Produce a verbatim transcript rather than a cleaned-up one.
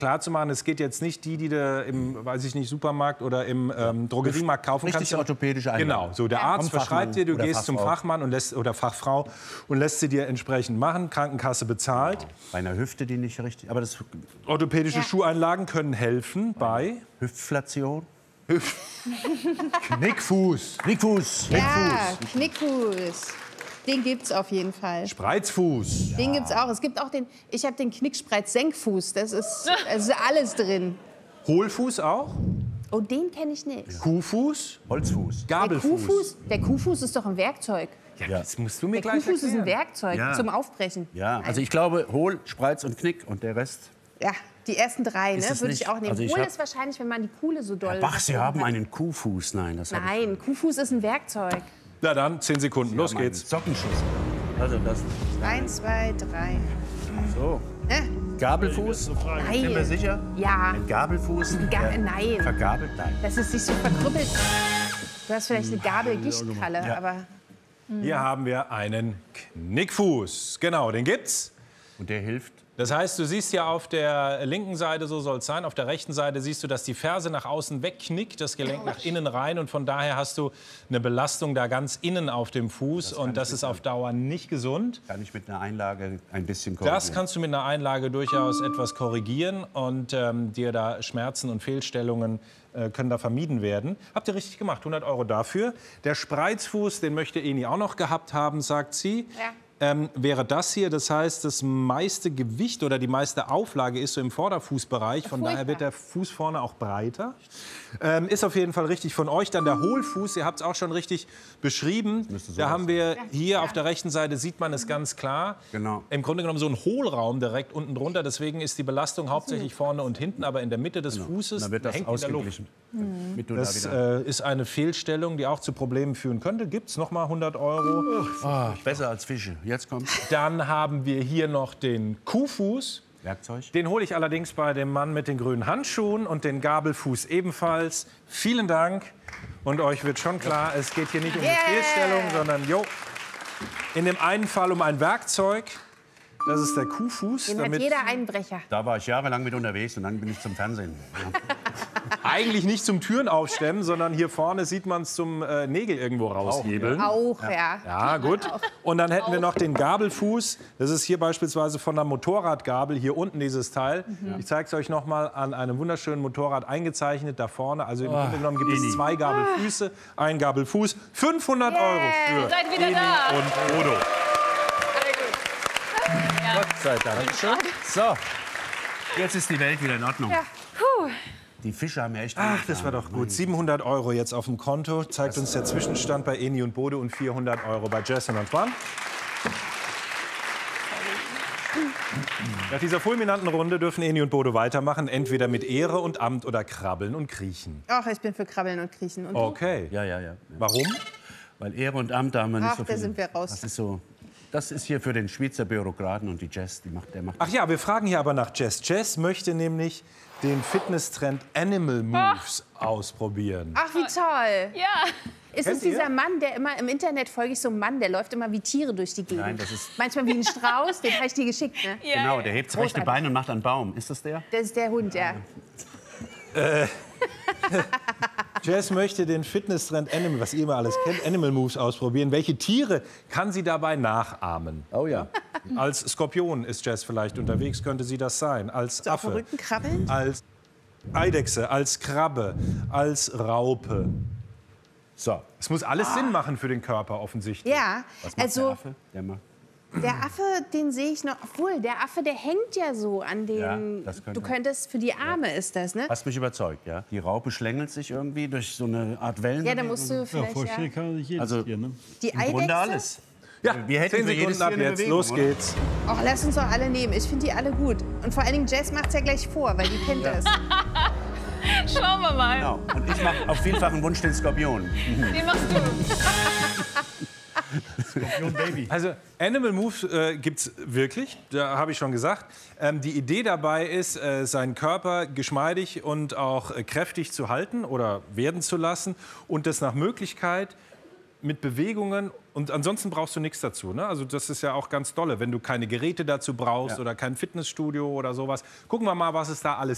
klar zu machen, es geht jetzt nicht die, die du im, weiß ich nicht, Supermarkt oder im ähm, Drogeriemarkt kaufen Richtig kannst. orthopädische Einlagen. Genau, so der Arzt verschreibt dir, du gehst zum Fachmann und lässt, oder Fachfrau und lässt sie dir entsprechend machen, Krankenkasse bezahlt. Genau. Bei einer Hüfte, die nicht richtig, aber das Orthopädische Ja. Schuheinlagen können helfen bei Hüftflation. Knickfuß, Knickfuß. Ja, Knickfuß. Den gibt's auf jeden Fall. Spreizfuß. Den gibt's auch. Es gibt auch den, ich habe den Knickspreiz-Senkfuß. Das ist, das ist alles drin. Hohlfuß auch, Oh, den kenne ich nicht. Kuhfuß, Holzfuß. Der Gabelfuß. Kuhfuß, der Kuhfuß ist doch ein Werkzeug. Ja, das musst du mir Der gleich Kuhfuß ist ein erklären. Werkzeug Ja. zum Aufbrechen. Ja, also ich glaube Hohl, Spreiz und Knick und der Rest. Ja, die ersten drei, Ist ne, es würde ich nicht- auch nehmen. also ich Hohl hab- ist wahrscheinlich, wenn man die Kuhle so doll... Ach, Sie haben hat. einen Kuhfuß. Nein, das hab Nein, Kuhfuß ist ein Werkzeug. Na dann, zehn Sekunden, ich. los Sie haben einen geht's. Sockenschuss. Also das. Eins, zwei, drei. So. Äh, Gabelfuß. Sind wir nein. sicher? Ja, Ein Gabelfuß. Ga- der nein. Vergabelt? Nein. dass es sich so verkrüppelt. Du hast vielleicht eine Gabel-Gichtkralle, Ja. aber... Hier haben wir einen Knickfuß. Genau, den gibt's. Und der hilft. Das heißt, du siehst ja auf der linken Seite, so soll es sein, auf der rechten Seite siehst du, dass die Ferse nach außen wegknickt, das Gelenk nach innen rein und von daher hast du eine Belastung da ganz innen auf dem Fuß und das ist auf Dauer nicht gesund. Kann ich mit einer Einlage ein bisschen korrigieren. Das kannst du mit einer Einlage durchaus etwas korrigieren und ähm, dir da Schmerzen und Fehlstellungen äh, können da vermieden werden. Habt ihr richtig gemacht, hundert Euro dafür. Der Spreizfuß, den möchte Eni auch noch gehabt haben, sagt sie. Ja. Ähm, wäre das hier, das heißt, das meiste Gewicht oder die meiste Auflage ist so im Vorderfußbereich, von Furchtbar. daher wird der Fuß vorne auch breiter. Ähm, ist auf jeden Fall richtig von euch. Dann der Hohlfuß, ihr habt es auch schon richtig beschrieben. müsste so Da haben wir hier Ja. auf der rechten Seite, sieht man es ganz klar. Genau. Im Grunde genommen so ein Hohlraum direkt unten drunter. Deswegen ist die Belastung hauptsächlich vorne und hinten, aber in der Mitte des Fußes Dann wird das hängt in der Luft. ausgeglichen. Damit du da Das wieder äh, ist eine Fehlstellung, die auch zu Problemen führen könnte. Gibt es noch mal hundert Euro. besser als Fische. Jetzt kommt Dann haben wir hier noch den Kuhfuß. Werkzeug. Den hole ich allerdings bei dem Mann mit den grünen Handschuhen und den Gabelfuß ebenfalls. Vielen Dank. Und euch wird schon klar, es geht hier nicht um eine Yeah. Fehlstellung, sondern jo, in dem einen Fall um ein Werkzeug. Das ist der Kuhfuß. Den hat Damit jeder Einbrecher. Da war ich jahrelang mit unterwegs und dann bin ich zum Fernsehen. Ja. eigentlich nicht zum Türen aufstemmen, sondern hier vorne sieht man es zum äh, Nägel irgendwo raushebeln. Auch, ja. Ja, gut. Und dann hätten wir noch den Gabelfuß. Das ist hier beispielsweise von der Motorradgabel, hier unten dieses Teil. Ich zeige es euch noch mal an einem wunderschönen Motorrad eingezeichnet, da vorne. Also im Grunde genommen gibt es zwei Gabelfüße, ein Gabelfuß. fünfhundert Euro für Seid wieder Eni da. und Bodo. Gott sei Dank. So, jetzt ist die Welt wieder in Ordnung. Die Fische haben ja echt... Ach, das war doch gut. siebenhundert Euro jetzt auf dem Konto. Zeigt uns der Zwischenstand bei Eni und Bodo und vierhundert Euro bei Jess und Antoine. Nach dieser fulminanten Runde dürfen Eni und Bodo weitermachen, entweder mit Ehre und Amt oder Krabbeln und Kriechen. Ach, ich bin für Krabbeln und Kriechen. Und du? Okay. Ja, ja, ja. Warum? Weil Ehre und Amt, da haben wir nicht Ach, so da viel. sind wir raus. Das ist so... Das ist hier für den Schweizer Bürokraten und die Jess, die macht, der macht... Ach ja, wir fragen hier aber nach Jess. Jess möchte nämlich den Fitnesstrend Animal Moves ausprobieren. Ach, wie toll. Ja. Ist Kennt es dieser ihr? Mann, der immer im Internet folge ich so einem Mann, der läuft immer wie Tiere durch die Gegend? Nein, das ist- Manchmal wie ein Strauß, den habe ich dir geschickt, ne? Ja, Genau, ja. der hebt das rechte Großartig. Bein und macht einen Baum. Ist das der? Das ist der Hund, ja. Jess möchte den Fitnesstrend Animal, was ihr immer alles kennt, Animal Moves ausprobieren. Welche Tiere kann sie dabei nachahmen? Oh ja. Als Skorpion ist Jess vielleicht unterwegs, könnte sie das sein. Als Auf dem Affe, Rücken krabbeln? als Eidechse, als Krabbe, als Raupe. So, Es muss alles Sinn machen für den Körper offensichtlich. Ja, was macht der also Affe? Der macht... der Affe, den sehe ich noch. Obwohl, der Affe, der hängt ja so an den. Ja, das könnte- du könntest, für die Arme ist das, ne? Hast mich überzeugt, ja. Die Raupe schlängelt sich irgendwie durch so eine Art Wellen. Ja, da musst du Ja, vielleicht. vorstellen Ja. kann sich jedes Also- Tier, ne? Die Im Grunde Eidechse? alles. Ja, Wir hätten zehn für jedes Sekunden ab Tier eine jetzt. Bewegung, Los oder? geht's. Ach, lass uns doch alle nehmen. Ich finde die alle gut. Und vor allen Dingen Jess macht's ja gleich vor, weil die kennt das. Schauen wir mal. Genau. Und ich mache auf vielfachen Wunsch den Skorpion. Den machst du. Also Animal Moves äh, gibt's wirklich, da habe ich schon gesagt. Ähm, die Idee dabei ist, äh, seinen Körper geschmeidig und auch äh, kräftig zu halten oder werden zu lassen und das nach Möglichkeit mit Bewegungen und ansonsten brauchst du nichts dazu. Ne? Also das ist ja auch ganz dolle, wenn du keine Geräte dazu brauchst Ja. oder kein Fitnessstudio oder sowas. Gucken wir mal, was es da alles